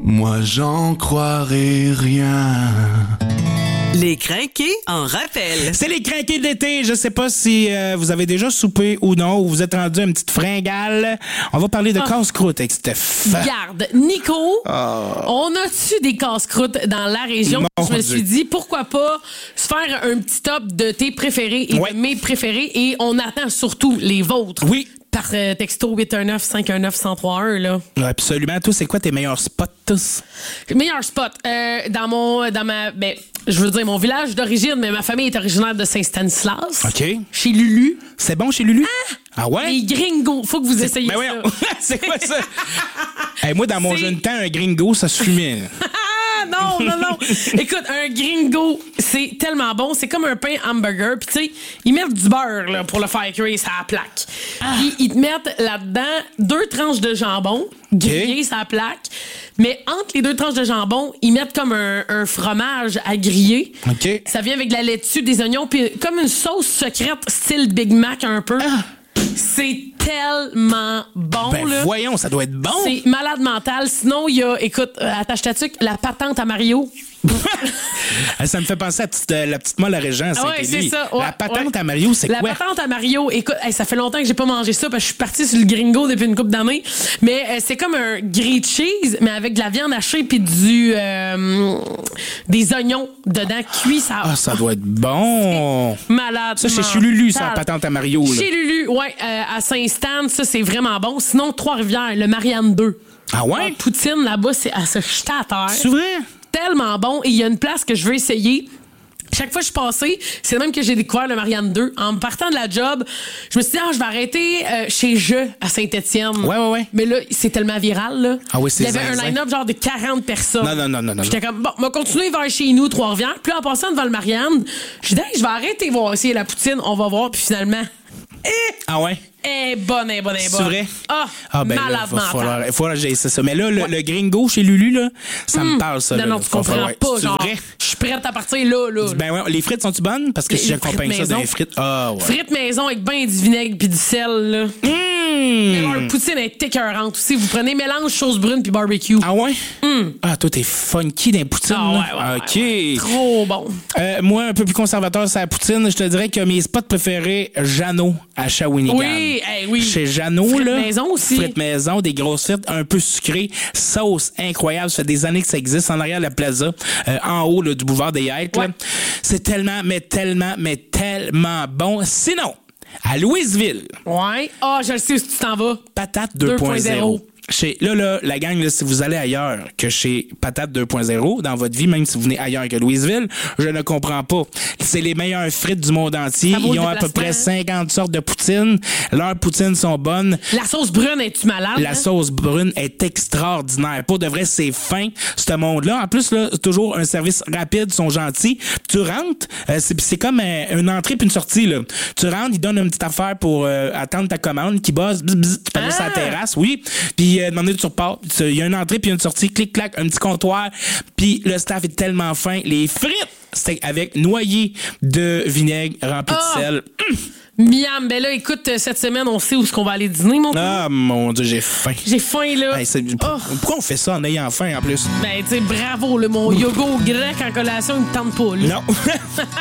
Moi j'en croirais rien. Les crinqués en rappel. C'est les crinqués d'été. Je sais pas si vous avez déjà soupé ou non, ou vous êtes rendu à une petite fringale. On va parler de casse-croûte avec Steph. Garde, Nico, on a-tu des casse-croûtes dans la région? Mon Je me Dieu. suis dit, pourquoi pas se faire un petit top de tes préférés et Ouais. de mes préférés, et on attend surtout les vôtres. Oui. Par texto 819-519-1031, là. Absolument. Toi, c'est quoi tes meilleurs spots, tous? Meilleur spot, je veux dire mon village d'origine, mais ma famille est originaire de Saint-Stanislas. OK. Chez Lulu. C'est bon chez Lulu? Ah ouais? Les gringos, faut que vous essayiez Ben ça. voyons. C'est quoi ça? Hey, moi, dans mon C'est- jeune temps, un gringo, ça se fumait. Ah non. Écoute, un gringo, c'est tellement bon. C'est comme un pain hamburger. Puis tu sais, ils mettent du beurre là, pour le faire cuire sur la plaque. Puis ils te mettent là-dedans 2 tranches de jambon grillées sur la plaque. Mais entre les 2 tranches de jambon, ils mettent comme un fromage à griller. OK. Ça vient avec de la laitue, des oignons, puis comme une sauce secrète style Big Mac un peu. C'est tellement bon, Ben là. voyons, ça doit être bon. C'est malade mental. Sinon, il y a, écoute, attache ta tuque, la patente à Mario. Ça me fait penser à la petite molle à Régent à Ouais, Saint-Élie. c'est ça. Ouais, La patente ouais. à Mario, c'est La quoi? patente à Mario, écoute, ça fait longtemps que j'ai pas mangé ça parce que je suis partie sur le gringo depuis une couple d'années. Mais c'est comme un grilled cheese, mais avec de la viande hachée puis des oignons dedans cuits. Ça doit être bon. Malade. Ça, c'est chez Lulu, ça, la patente à Mario. Là. Chez Lulu, ouais, à Saint-Stan, ça, c'est vraiment bon. Sinon, Trois-Rivières, le Marianne 2. Ah ouais? Poutine, là-bas, c'est à se jeter à terre. C'est vrai? Tellement bon. Et il y a une place que je veux essayer. Chaque fois que je suis passée, c'est même que j'ai découvert le Marianne 2. En me partant de la job, je me suis dit, je vais arrêter chez Je à Saint-Étienne. Ouais. Mais là, c'est tellement viral, là. Ah oui, c'est Il y avait zinzin. un line-up genre de 40 personnes. Non. J'étais comme, on va continuer vers chez nous, Trois-Rivières. Puis en passant devant le Marianne, je dis, je vais arrêter de voir essayer la poutine. On va voir. Puis finalement, Ah ouais? C'est vrai? Malade mental. Il faudra que j'aille ça. Mais là, le gringo chez Lulu, là, ça me parle, ça. Non, tu comprends pas, C'est genre. vrai? Je suis prête à partir là. Ben ouais, les frites sont-tu bonnes? Parce que Les si j'accompagne frites ça dans maison. les frites... Ah ouais. Frites maison avec ben du vinaigre puis du sel, là. Leur poutine est écœurante aussi. Vous prenez mélange sauce brune puis barbecue. Ah ouais? Ah, toi, t'es funky dans les poutines. là. OK. Ouais. Trop bon. Moi, un peu plus conservateur, c'est la poutine. Je te dirais que mes spots préférés, Jeannot à Shawinigan. Oui. Chez Jeannot, Frites là. maison aussi. Frites maison, des grosses frites un peu sucrées, sauce incroyable. Ça fait des années que ça existe en arrière de la plaza, en haut là, du boulevard des Yates. là. Ouais. C'est tellement bon. Sinon, à Louisville, Ouais. Je le sais où tu t'en vas. Patate 2.0. Là, la gang, là, si vous allez ailleurs que chez Patate 2.0, dans votre vie, même si vous venez ailleurs que Louisville, je ne comprends pas. C'est les meilleures frites du monde entier. Ça vaut Ils le ont à peu près déplacement, 50 sortes de poutines. Leurs poutines sont bonnes. La sauce brune, es-tu malade? La sauce brune est extraordinaire. Pour de vrai, c'est fin, ce monde-là. En plus, là, toujours un service rapide, ils sont gentils. Tu rentres, c'est comme une entrée puis une sortie, là. Tu rentres, ils donnent une petite affaire pour attendre ta commande qui bosse. Tu peux aller sur la terrasse, oui. Puis, demander tu repars. Il y a une entrée puis une sortie, clic-clac, un petit comptoir. Puis, le staff est tellement fin. Les frites, c'est avec noyé de vinaigre rempli de sel. Miam, ben là, écoute, cette semaine, on sait où est-ce qu'on va aller dîner, mon Ah, mon Dieu, j'ai faim. J'ai faim, là. Hey, pourquoi on fait ça en ayant faim, en plus? Ben, tu sais, bravo, mon yogourt grec en collation, il me tente pas, là. Non.